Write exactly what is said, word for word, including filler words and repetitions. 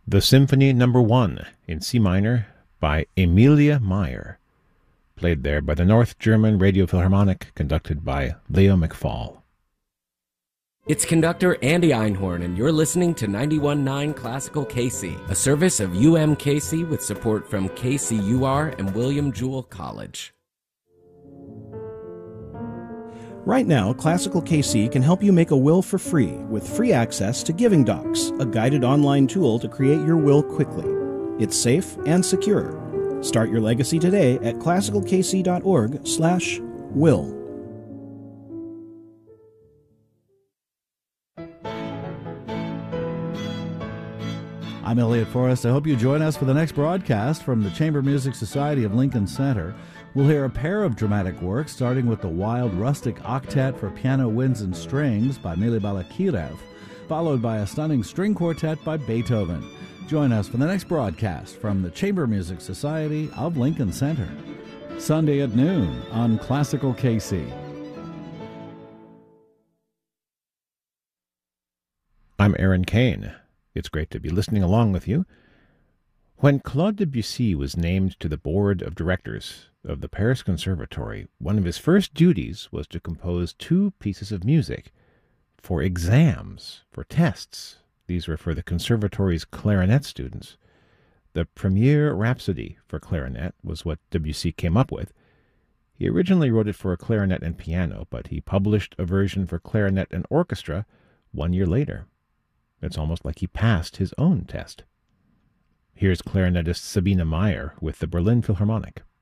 The Symphony Number One in C minor by Emilia Meyer, played there by the North German Radio Philharmonic, conducted by Leo McFall. It's conductor Andy Einhorn, and you're listening to ninety-one point nine Classical K C, a service of U M K C with support from K C U R and William Jewell College. Right now, Classical K C can help you make a will for free with free access to Giving Docs, a guided online tool to create your will quickly. It's safe and secure. Start your legacy today at classical k c dot org slash will. I'm Elliot Forrest. I hope you join us for the next broadcast from the Chamber Music Society of Lincoln Center. We'll hear a pair of dramatic works, starting with the Wild Rustic Octet for Piano, Winds, and Strings by Mily Balakirev, followed by a stunning string quartet by Beethoven. Join us for the next broadcast from the Chamber Music Society of Lincoln Center. Sunday at noon on Classical K C. I'm Aaron Kane. It's great to be listening along with you. When Claude Debussy was named to the board of directors of the Paris Conservatory, one of his first duties was to compose two pieces of music for exams, for tests. These were for the conservatory's clarinet students. The Premiere Rhapsody for clarinet was what Debussy came up with. He originally wrote it for a clarinet and piano, but he published a version for clarinet and orchestra one year later. It's almost like he passed his own test. Here's clarinetist Sabine Meyer with the Berlin Philharmonic.